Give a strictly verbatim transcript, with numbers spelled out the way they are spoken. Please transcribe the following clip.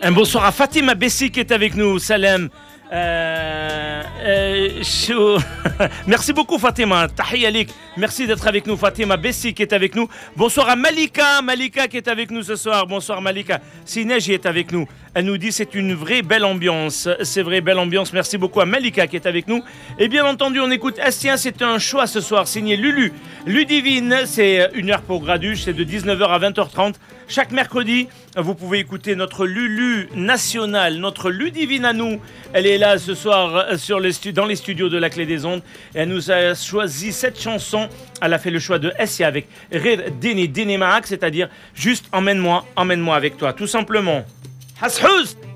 Un bonsoir à Fatima Bessi qui est avec nous. Salam. Euh, euh, chou... Merci beaucoup Fatima. Tahiya lik. Merci d'être avec nous. Fatima Bessi qui est avec nous. Bonsoir à Malika. Malika qui est avec nous ce soir. Bonsoir Malika. Sineji est avec nous. Elle nous dit c'est une vraie belle ambiance. C'est vrai, belle ambiance. Merci beaucoup à Malika qui est avec nous. Et bien entendu, on écoute Astien. C'est un choix ce soir signé Lulu. Ludivine, c'est une heure pour Graduche. C'est de dix-neuf heures à vingt heures trente. Chaque mercredi, vous pouvez écouter notre Lulu national, notre Ludivine à nous. Elle est là ce soir sur les stu- dans les studios de la Clé des Ondes. Et elle nous a choisi cette chanson. Elle a fait le choix de Essia avec Rir Dini Dini Maak, c'est-à-dire juste emmène-moi, emmène-moi avec toi, tout simplement. Hashouz!